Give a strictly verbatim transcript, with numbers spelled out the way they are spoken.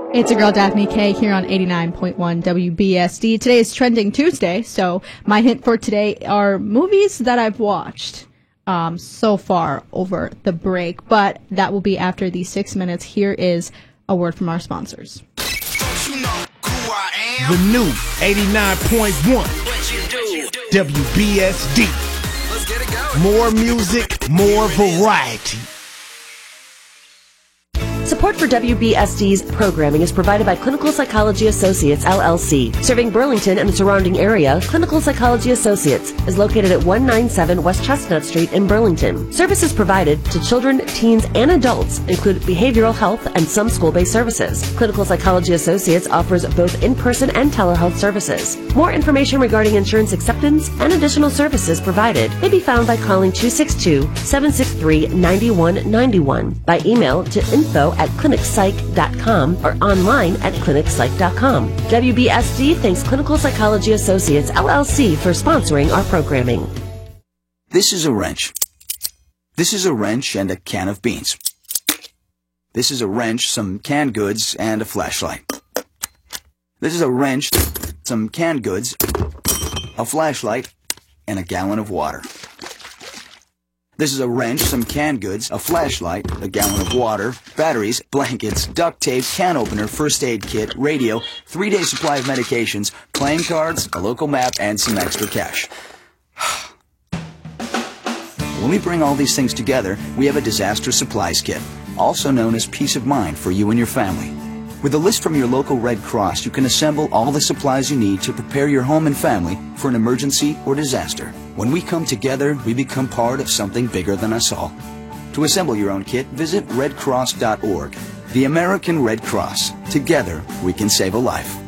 It's your girl Daphne K here on eighty-nine point one W B S D. Today is Trending Tuesday, so my hint for today are movies that I've watched um, so far over the break, but that will be after these six minutes. Here is a word from our sponsors. The new eighty-nine point one W B S D. More music, more variety. Support for W B S D's programming is provided by Clinical Psychology Associates, L L C. Serving Burlington and the surrounding area, Clinical Psychology Associates is located at one ninety-seven West Chestnut Street in Burlington. Services provided to children, teens, and adults include behavioral health and some school-based services. Clinical Psychology Associates offers both in-person and telehealth services. More information regarding insurance acceptance and additional services provided may be found by calling two six two, seven six three, nine one nine one, by email to info at clinic psych dot com or online at clinic psych dot com. W B S D thanks Clinical Psychology Associates, L L C for sponsoring our programming. This is a wrench. This is a wrench and a can of beans. This is a wrench, some canned goods, and a flashlight. This is a wrench, some canned goods, a flashlight, and a gallon of water. This is a wrench, some canned goods, a flashlight, a gallon of water, batteries, blankets, duct tape, can opener, first aid kit, radio, three-day supply of medications, playing cards, a local map, and some extra cash. When we bring all these things together, we have a disaster supplies kit, also known as Peace of Mind for you and your family. With a list from your local Red Cross, you can assemble all the supplies you need to prepare your home and family for an emergency or disaster. When we come together, we become part of something bigger than us all. To assemble your own kit, visit red cross dot org. The American Red Cross. Together, we can save a life.